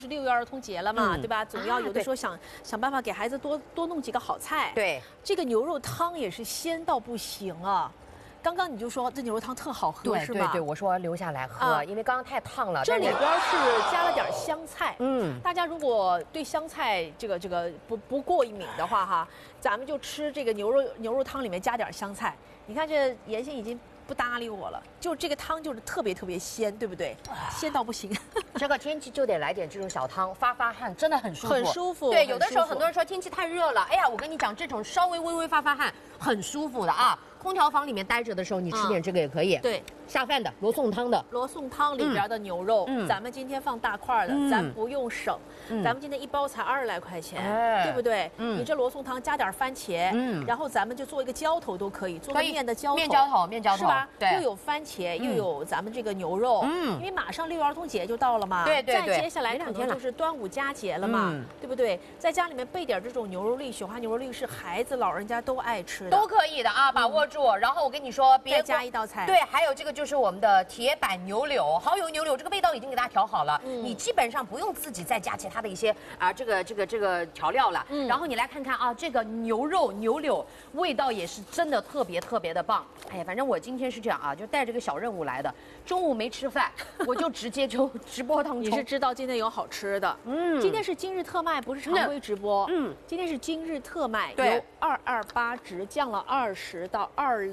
6月儿童节了嘛，对吧？总要有的时候想办法给孩子多弄几个好菜。 对， 这个牛肉汤也是鲜到不行啊。刚刚你就说这牛肉汤特好喝，是吧？ 对，我说留下来喝，因为刚刚太烫了。 这里边是加了点香菜，大家如果对香菜这个不过瘾的话哈，咱们就吃这个牛肉汤里面加点香菜。你看这妍妍已经不搭理我了，就这个汤就是特别鲜，对不对？鲜到不行。 这个天气就得来点这种小汤，发汗，真的很舒服。 很舒服。 对，有的时候很多人说天气太热了，哎呀，我跟你讲，这种稍微微微发汗，很舒服的啊。空调房里面待着的时候，你吃点这个也可以。对，下饭的罗宋汤的。 罗宋汤里边的牛肉，咱们今天放大块的，咱不用省。咱们今天一包才20来块钱，对不对？你这罗宋汤加点番茄，然后咱们就做一个浇头都可以，做个面的浇头。面浇头是吧？ 对， 又有番茄，又有咱们这个牛肉。因为马上6月儿童节就到了嘛。 对。 再接下来可能就是端午佳节了嘛，对不对？在家里面备点这种牛肉粒，雪花牛肉粒是孩子老人家都爱吃的， 都可以的啊，把握住。然后我跟你说， 别加一道菜。 对，还有这个就是我们的铁板牛柳，蚝油牛柳，这个味道已经给大家调好了，你基本上不用自己再加其他的一些这个调料了。然后你来看看啊，这个牛肉牛柳味道也是真的特别的棒。哎呀，反正我今天是这样啊，就带着个小任务来的，中午没吃饭，我就直接就直播当中。 你是知道今天有好吃的，今天是今日特卖，不是常规直播，今天是今日特卖，由228直降了20到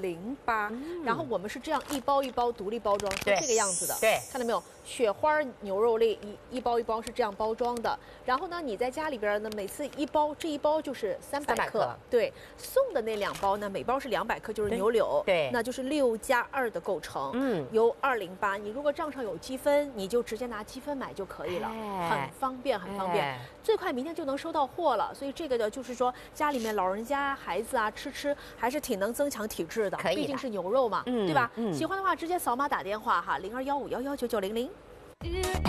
208，然后我们是这样一包一包独立包装，是这个样子的， 对， 看到没有？雪花牛肉粒一包一包是这样包装的，然后呢，你在家里边呢，每次这一包就是300克，对，送的那2包呢，每包是200克，就是牛柳， 对， 那就是6+2的构成，由208，你如果账上有积分，你就直接拿积分买就可以了，很方便，最快明天就能收到货了，所以这个呢，就是说家里面老人家孩子啊吃还是挺能增强体质的，毕竟是牛肉嘛，对吧？喜欢的话直接扫码打电话哈，0215119900。